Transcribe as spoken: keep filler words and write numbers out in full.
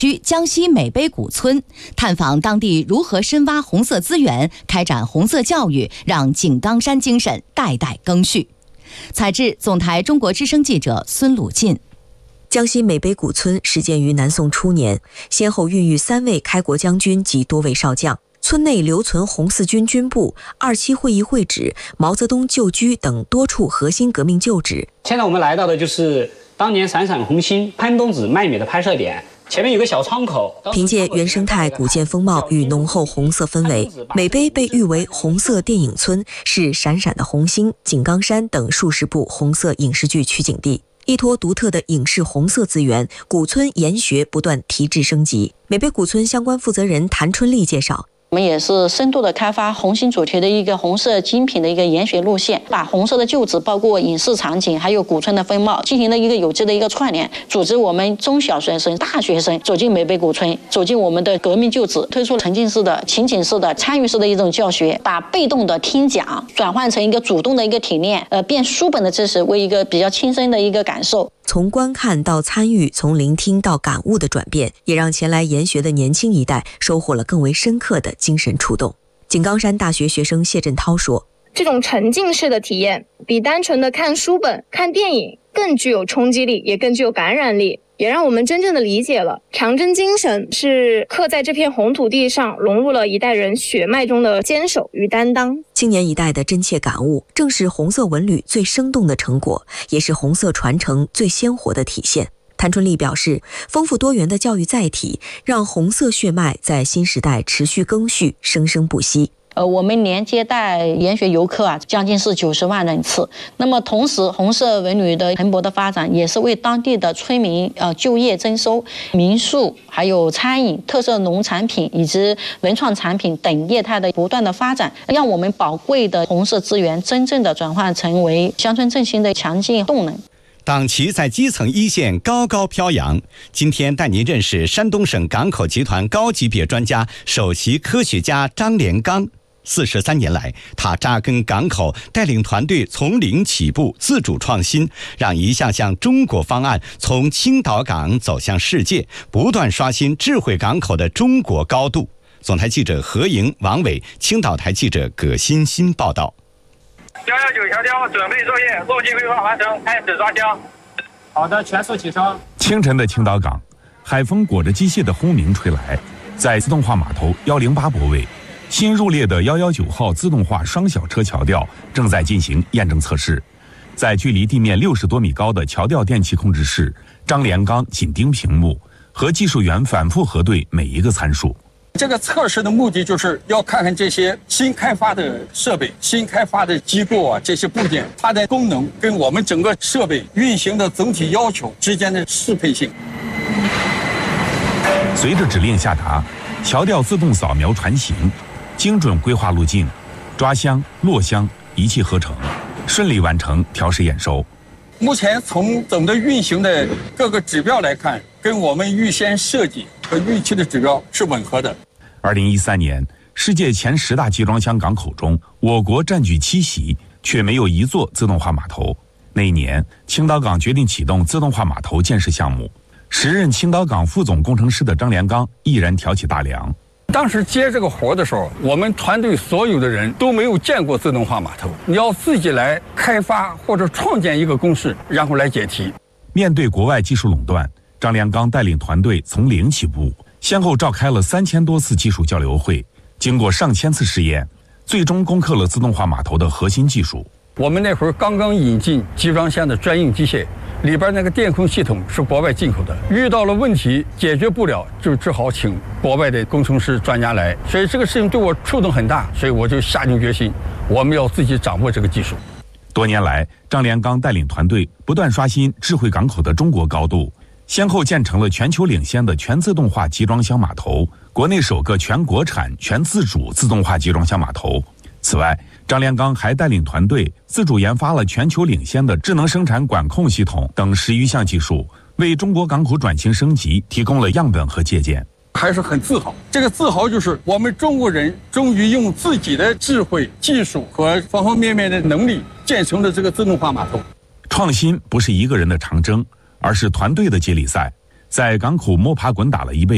居江西美碑古村，探访当地如何深挖红色资源，开展红色教育，让井冈山精神代代更续。采制总台中国之声记者孙鲁进。 江西美碑古村始建于南宋初年，先后孕育三位开国将军及多位少将。村内留存红四军军部、二七会议会址、毛泽东旧居等多处核心革命旧址。 现在我们来到的就是当年闪闪红星潘公子卖米的拍摄点。前面有个小窗口， 凭借原生态古建风貌与浓厚红色氛围，美碑被誉为红色电影村，是闪闪的红星、井冈山等数十部红色影视剧取景地。依托独特的影视红色资源，古村研学不断提质升级。美碑古村相关负责人谭春丽介绍， 我们也是深度的开发红星主题的一个红色精品的一个研学路线，把红色的旧址，包括影视场景，还有古村的风貌，进行了一个有机的一个串联，组织我们中小学生、大学生走进美碑古村，走进我们的革命旧址，推出沉浸式的、情景式的、参与式的一种教学，把被动的听讲转换成一个主动的一个体验，呃，变书本的知识为一个比较亲身的一个感受。 从观看到参与，从聆听到感悟的转变，也让前来研学的年轻一代收获了更为深刻的精神触动。井冈山大学学生谢振涛说， 这种沉浸式的体验比单纯的看书本、看电影更具有冲击力，也更具有感染力，也让我们真正的理解了长征精神是刻在这片红土地上，融入了一代人血脉中的坚守与担当。 青年一代的真切感悟，正是红色文旅最生动的成果，也是红色传承最鲜活的体现。谭春丽表示，丰富多元的教育载体，让红色血脉在新时代持续更续，生生不息。 呃，我们年接待研学游客啊，将近是九十万人次。那么同时，红色文旅的蓬勃的发展，也是为当地的村民呃就业增收、民宿、还有餐饮、特色农产品以及文创产品等业态的不断的发展，让我们宝贵的红色资源真正的转换成为乡村振兴的强劲动能。 党旗在基层一线高高飘扬。今天带您认识山东省港口集团高级别专家、首席科学家张连刚。四十三年来，他扎根港口，带领团队从零起步，自主创新，让一项项中国方案从青岛港走向世界，不断刷新智慧港口的中国高度。总台记者何莹、王伟，青岛台记者葛欣欣报道。 幺幺九调调，准备作业，路径规划完成，开始抓枪。 好的，全速起升。 清晨的青岛港，海风裹着机械的轰鸣吹来，在自动化码头一零八泊位，新入列的一一九号自动化双小车桥吊正在进行验证测试。在距离地面六十多米高的桥吊电气控制室，张连刚紧盯屏幕，和技术员反复核对每一个参数。 这个测试的目的就是要看看这些新开发的设备、新开发的机构啊，这些部件它的功能跟我们整个设备运行的总体要求之间的适配性。 随着指令下达，桥吊自动扫描船型，精准规划路径，抓箱、落箱一气呵成，顺利完成调试验收。 目前从整个运行的各个指标来看，跟我们预先设计和预期的指标是吻合的。 二零一三年，世界前十大集装箱港口中，我国占据七席，却没有一座自动化码头。那一年，青岛港决定启动自动化码头建设项目。时任青岛港副总工程师的张连刚毅然挑起大梁。 当时接这个活的时候，我们团队所有的人都没有见过自动化码头，你要自己来开发或者创建一个公式，然后来解题。 面对国外技术垄断，张连刚带领团队从零起步，先后召开了三千多次技术交流会，经过上千次试验，最终攻克了自动化码头的核心技术。 我们那会儿刚刚引进集装箱的专用机械，里边那个电控系统是国外进口的，遇到了问题解决不了，就只好请国外的工程师专家来，所以这个事情对我触动很大，所以我就下定决心，我们要自己掌握这个技术。 多年来，张连刚带领团队不断刷新智慧港口的中国高度，先后建成了全球领先的全自动化集装箱码头，国内首个全国产全自主自动化集装箱码头。此外，张连刚还带领团队自主研发了全球领先的智能生产管控系统等十余项技术，为中国港口转型升级提供了样本和借鉴。 还是很自豪，这个自豪就是我们中国人终于用自己的智慧、技术和方方面面的能力建成了这个自动化码头。 创新不是一个人的长征，而是团队的接力赛。在港口摸爬滚打了一辈